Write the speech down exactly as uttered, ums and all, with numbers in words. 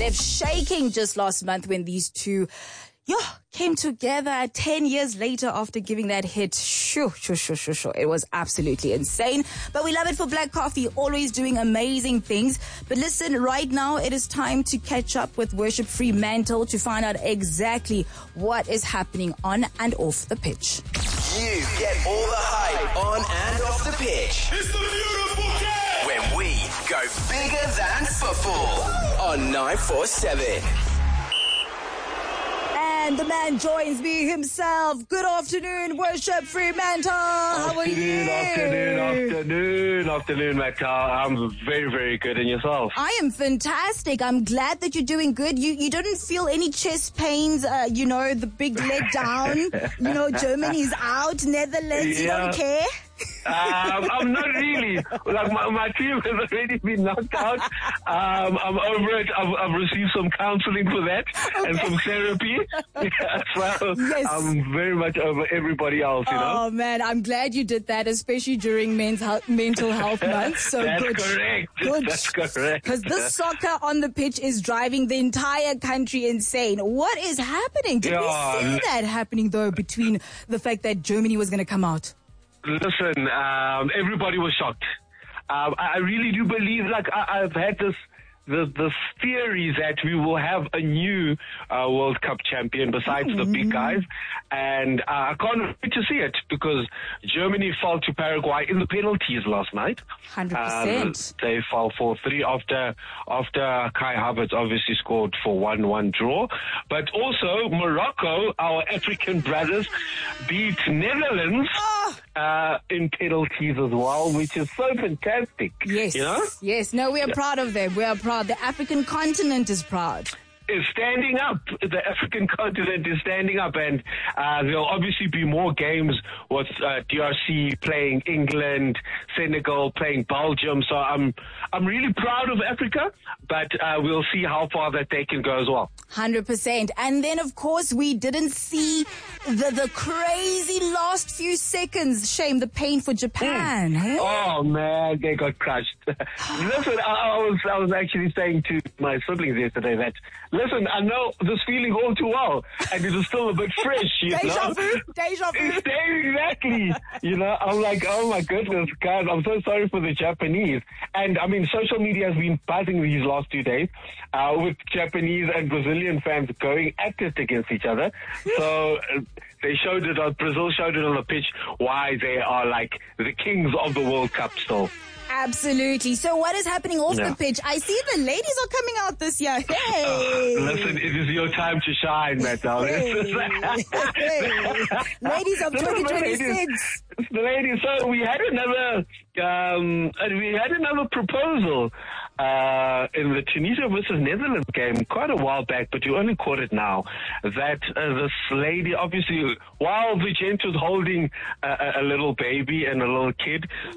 left shaking just last month when these two yeah, came together ten years later after giving that hit. Shoo, shoo, shoo, shoo, shoo. It was absolutely insane. But we love it for Black Coffee, always doing amazing things. But listen, right now it is time to catch up with Worship Fremantle to find out exactly what is happening on and off the pitch. You get all the hype on and off the pitch. It's the beautiful game! When we go bigger than football on nine four seven. And the man joins me himself. Good afternoon, Worship Fremantle. How are you? Afternoon, afternoon, afternoon, afternoon, Matt. I'm very, very good. And yourself? I am fantastic. I'm glad that you're doing good. You you didn't feel any chest pains, uh, you know, the big let down. You know, Germany's out, Netherlands, you Yeah. don't care? um, I'm not really. Like, my, my team has already been knocked out. Um, I'm over it. I've, I've received some counseling for that and some therapy. Yeah, so Yes. I'm very much over everybody else, you know? Oh, man, I'm glad you did that, especially during men's health, mental health month. So That's good. correct. Good. That's correct. Because this soccer on the pitch is driving the entire country insane. What is happening? Did Yeah, we see l- that happening, though, between the fact that Germany was going to come out? Listen, um, everybody was shocked. Um, I, I really do believe, like, I, I've had this, the, this theory that we will have a new uh, World Cup champion besides the big guys. And uh, I can't wait to see it because Germany fell to Paraguay in the penalties last night. one hundred percent. Um, they fell four three after, after Kai Havertz obviously scored for one one draw. But also Morocco, our African brothers, beat Netherlands uh, in penalties as well, which is so fantastic. Yes. You know? Yes. No, we are proud of them. We are proud. The African continent is proud. Is standing up. The African continent is standing up, and uh, there'll obviously be more games with uh, D R C playing England, Senegal playing Belgium. So I'm I'm really proud of Africa, but uh, we'll see how far that they can go as well. one hundred percent. And then, of course, we didn't see the, the crazy last few seconds. Shame, the pain for Japan. Hey? Oh man, they got crushed. Listen, I, I was I was actually saying to my siblings yesterday that listen, I know this feeling all too well, and it is still a bit fresh, you Deja know. vu, deja vu. Exactly. You know, I'm like, oh my goodness, guys, I'm so sorry for the Japanese. And I mean, social media has been buzzing these last two days uh, with Japanese and Brazilian fans going at it against each other. So uh, they showed it on, Brazil showed it on the pitch why they are like the kings of the World Cup still. Absolutely. So what is happening off Yeah. the pitch? I see the ladies are coming out this year. Hey. Listen, it is your time to shine, Matt. Hey. Hey. Ladies of twenty twenty-six. The ladies. So we had another, um, and we had another proposal uh, in the Tunisia versus Netherlands game quite a while back, but you only caught it now. That uh, this lady, obviously, while the gent was holding a, a a little baby and a little kid,